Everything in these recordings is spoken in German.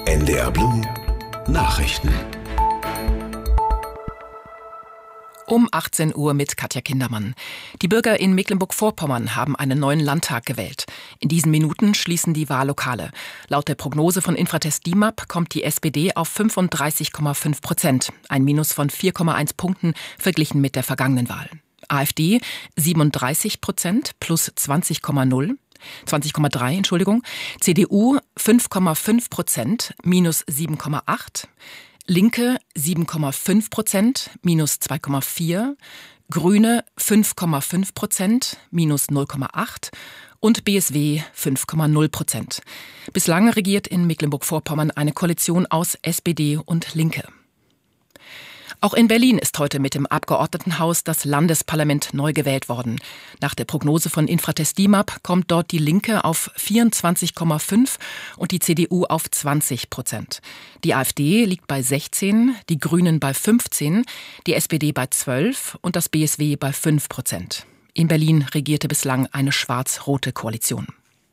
NDR Blue Nachrichten. Um 18 Uhr mit Katja Kindermann. Die Bürger in Mecklenburg-Vorpommern haben einen neuen Landtag gewählt. In diesen Minuten schließen die Wahllokale. Laut der Prognose von Infratest DIMAP kommt die SPD auf 35,5%, ein Minus von 4,1 Punkten verglichen mit der vergangenen Wahl. AfD 37% plus 20,3, CDU 5,5%, minus 7,8%, Linke 7,5%, minus 2,4%, Grüne 5,5%, minus 0,8% und BSW 5,0%. Bislang regiert in Mecklenburg-Vorpommern eine Koalition aus SPD und Linke. Auch in Berlin ist heute mit dem Abgeordnetenhaus das Landesparlament neu gewählt worden. Nach der Prognose von Infratest DIMAP kommt dort die Linke auf 24,5% und die CDU auf 20%. Die AfD liegt bei 16%, die Grünen bei 15%, die SPD bei 12% und das BSW bei 5%. In Berlin regierte bislang eine schwarz-rote Koalition.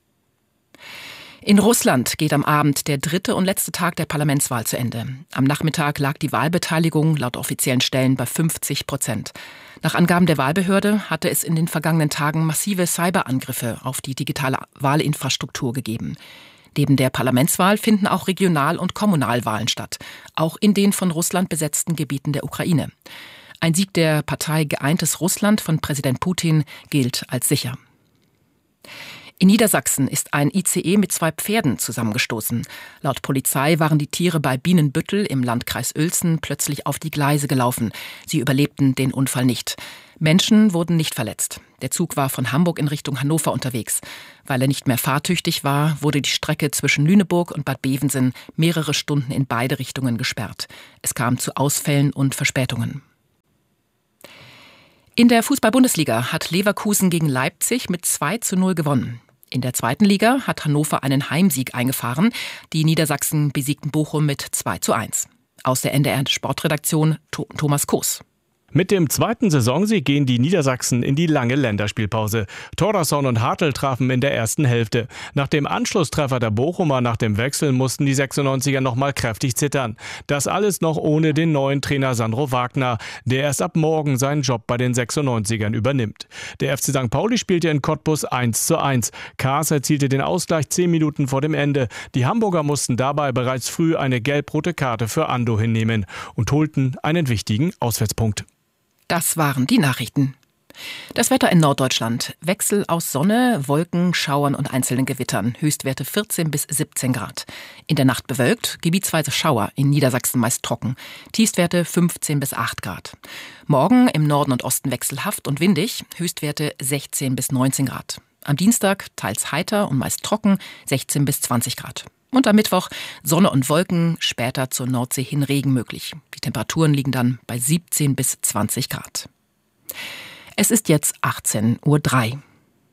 In Russland geht am Abend der dritte und letzte Tag der Parlamentswahl zu Ende. Am Nachmittag lag die Wahlbeteiligung laut offiziellen Stellen bei 50%. Nach Angaben der Wahlbehörde hatte es in den vergangenen Tagen massive Cyberangriffe auf die digitale Wahlinfrastruktur gegeben. Neben der Parlamentswahl finden auch Regional- und Kommunalwahlen statt, auch in den von Russland besetzten Gebieten der Ukraine. Ein Sieg der Partei Geeintes Russland von Präsident Putin gilt als sicher. In Niedersachsen ist ein ICE mit 2 Pferden zusammengestoßen. Laut Polizei waren die Tiere bei Bienenbüttel im Landkreis Uelzen plötzlich auf die Gleise gelaufen. Sie überlebten den Unfall nicht. Menschen wurden nicht verletzt. Der Zug war von Hamburg in Richtung Hannover unterwegs. Weil er nicht mehr fahrtüchtig war, wurde die Strecke zwischen Lüneburg und Bad Bevensen mehrere Stunden in beide Richtungen gesperrt. Es kam zu Ausfällen und Verspätungen. In der Fußball-Bundesliga hat Leverkusen gegen Leipzig mit 2:0 gewonnen. In der zweiten Liga hat Hannover einen Heimsieg eingefahren. Die Niedersachsen besiegten Bochum mit 2:1. Aus der NDR-Sportredaktion Thomas Koos. Mit dem zweiten Saisonsieg gehen die Niedersachsen in die lange Länderspielpause. Thordarson und Hartl trafen in der ersten Hälfte. Nach dem Anschlusstreffer der Bochumer nach dem Wechsel mussten die 96er nochmal kräftig zittern. Das alles noch ohne den neuen Trainer Sandro Wagner, der erst ab morgen seinen Job bei den 96ern übernimmt. Der FC St. Pauli spielte in Cottbus 1:1. Kaas erzielte den Ausgleich 10 Minuten vor dem Ende. Die Hamburger mussten dabei bereits früh eine gelb-rote Karte für Ando hinnehmen und holten einen wichtigen Auswärtspunkt. Das waren die Nachrichten. Das Wetter in Norddeutschland. Wechsel aus Sonne, Wolken, Schauern und einzelnen Gewittern. Höchstwerte 14 bis 17 Grad. In der Nacht bewölkt, gebietsweise Schauer, in Niedersachsen meist trocken. Tiefstwerte 15 bis 8 Grad. Morgen im Norden und Osten wechselhaft und windig. Höchstwerte 16 bis 19 Grad. Am Dienstag teils heiter und meist trocken, 16 bis 20 Grad. Und am Mittwoch Sonne und Wolken, später zur Nordsee hin Regen möglich. Die Temperaturen liegen dann bei 17 bis 20 Grad. Es ist jetzt 18:03 Uhr.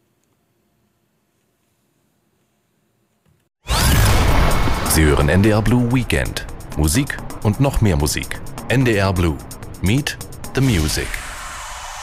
Sie hören NDR Blue Weekend. Musik und noch mehr Musik. NDR Blue. Meet the Music.